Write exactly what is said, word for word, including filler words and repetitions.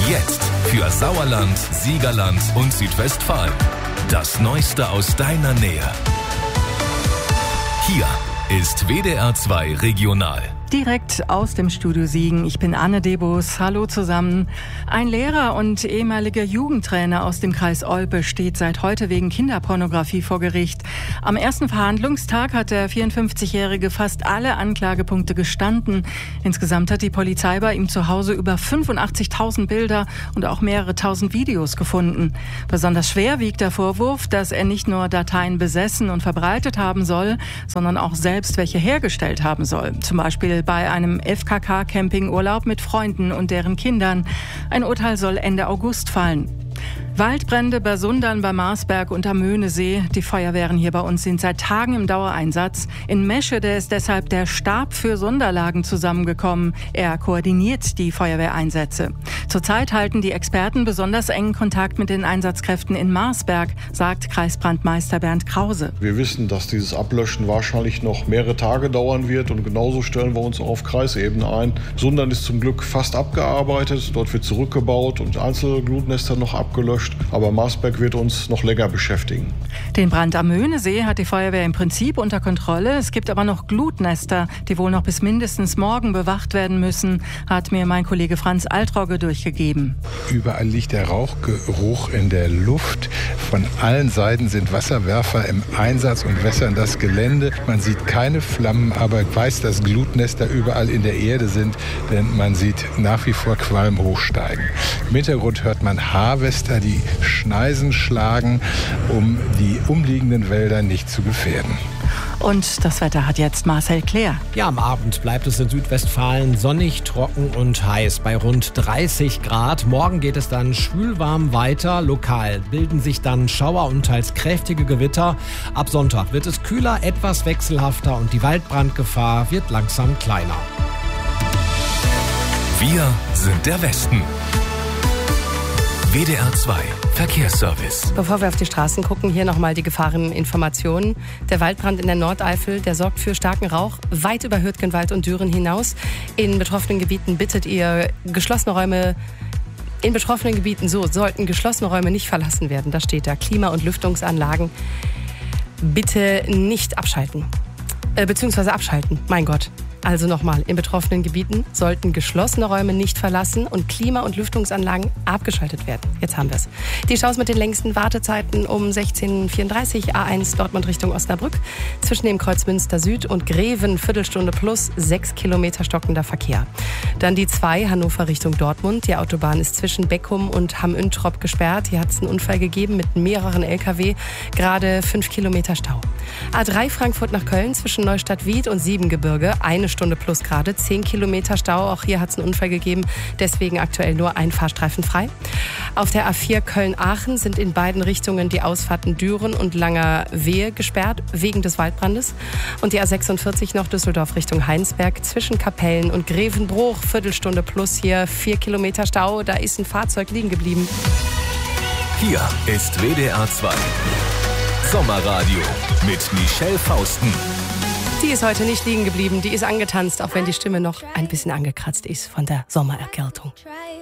Jetzt für Sauerland, Siegerland und Südwestfalen. Das Neueste aus deiner Nähe. Hier ist W D R zwei Regional. Direkt aus dem Studio Siegen. Ich bin Anne Debus. Hallo zusammen. Ein Lehrer und ehemaliger Jugendtrainer aus dem Kreis Olpe steht seit heute wegen Kinderpornografie vor Gericht. Am ersten Verhandlungstag hat der vierundfünfzigjährige fast alle Anklagepunkte gestanden. Insgesamt hat die Polizei bei ihm zu Hause über fünfundachtzigtausend Bilder und auch mehrere tausend Videos gefunden. Besonders schwer wiegt der Vorwurf, dass er nicht nur Dateien besessen und verbreitet haben soll, sondern auch selbst welche hergestellt haben soll. Zum Beispiel bei einem F K K-Campingurlaub mit Freunden und deren Kindern. Ein Urteil soll Ende August fallen. Waldbrände bei Sundern, bei Marsberg und am Möhnesee. Die Feuerwehren hier bei uns sind seit Tagen im Dauereinsatz. In Meschede ist deshalb der Stab für Sonderlagen zusammengekommen. Er koordiniert die Feuerwehreinsätze. Zurzeit halten die Experten besonders engen Kontakt mit den Einsatzkräften in Marsberg, sagt Kreisbrandmeister Bernd Krause. Wir wissen, dass dieses Ablöschen wahrscheinlich noch mehrere Tage dauern wird und genauso stellen wir uns auch auf Kreisebene ein. Sundern ist zum Glück fast abgearbeitet, dort wird zurückgebaut und Einzelglutnester noch abgelöscht. Aber Marsberg wird uns noch länger beschäftigen. Den Brand am Möhnesee hat die Feuerwehr im Prinzip unter Kontrolle. Es gibt aber noch Glutnester, die wohl noch bis mindestens morgen bewacht werden müssen, hat mir mein Kollege Franz Altrogge durchgegeben. Überall liegt der Rauchgeruch in der Luft. Von allen Seiten sind Wasserwerfer im Einsatz und wässern das Gelände. Man sieht keine Flammen, aber weiß, dass Glutnester überall in der Erde sind, denn man sieht nach wie vor Qualm hochsteigen. Im Hintergrund hört man Harvester, die Schneisen schlagen, um die umliegenden Wälder nicht zu gefährden. Und das Wetter hat jetzt Marcel Claire. Ja, am Abend bleibt es in Südwestfalen sonnig, trocken und heiß bei rund dreißig Grad. Morgen geht es dann schwülwarm weiter. Lokal bilden sich dann Schauer und teils kräftige Gewitter. Ab Sonntag wird es kühler, etwas wechselhafter und die Waldbrandgefahr wird langsam kleiner. Wir sind der Westen. W D R zwei Verkehrsservice. Bevor wir auf die Straßen gucken, hier nochmal die Gefahreninformationen. Der Waldbrand in der Nordeifel, der sorgt für starken Rauch weit über Hürtgenwald und Düren hinaus. In betroffenen Gebieten bittet ihr geschlossene Räume In betroffenen Gebieten so sollten geschlossene Räume nicht verlassen werden. Da steht da Klima- und Lüftungsanlagen bitte nicht abschalten. Äh, beziehungsweise abschalten, mein Gott. Also nochmal, in betroffenen Gebieten sollten geschlossene Räume nicht verlassen und Klima- und Lüftungsanlagen abgeschaltet werden. Jetzt haben wir es. Die Staus mit den längsten Wartezeiten um sechzehn Uhr vierunddreißig, A eins Dortmund Richtung Osnabrück. Zwischen dem Kreuz Münster Süd und Greven, Viertelstunde plus, sechs Kilometer stockender Verkehr. Dann die zwei, Hannover Richtung Dortmund. Die Autobahn ist zwischen Beckum und Hamm-Üntrop gesperrt. Hier hat es einen Unfall gegeben mit mehreren L K W. Gerade fünf Kilometer Stau. A drei Frankfurt nach Köln zwischen Neustadt-Wied und Siebengebirge. Eine Stunde plus gerade, zehn Kilometer Stau. Auch hier hat es einen Unfall gegeben, deswegen aktuell nur ein Fahrstreifen frei. Auf der A vier Köln-Aachen sind in beiden Richtungen die Ausfahrten Düren und Langerwehe gesperrt, wegen des Waldbrandes. Und die A sechsundvierzig noch Düsseldorf Richtung Heinsberg zwischen Kapellen und Grevenbruch, Viertelstunde plus hier, vier Kilometer Stau. Da ist ein Fahrzeug liegen geblieben. Hier ist W D R zwei Sommerradio mit Michelle Fausten. Die ist heute nicht liegen geblieben, die ist angetanzt, auch wenn die Stimme noch ein bisschen angekratzt ist von der Sommererkältung.